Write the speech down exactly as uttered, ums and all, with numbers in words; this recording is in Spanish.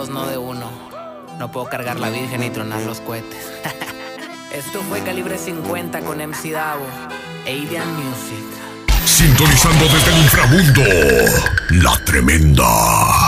dos, no de uno. No puedo cargar la virgen ni tronar los cohetes. Esto fue Calibre cincuenta con M C Davo, Adian Music. Sintonizando desde el inframundo, La Tremenda.